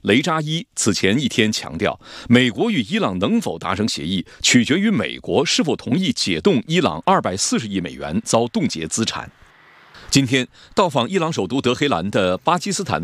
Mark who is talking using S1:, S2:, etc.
S1: 雷扎伊此前一天强调，美国与伊朗能否达成协议，取决于美国是否同意解冻伊朗240亿美元遭冻结资产。今天到访伊朗首都德黑兰的巴基斯坦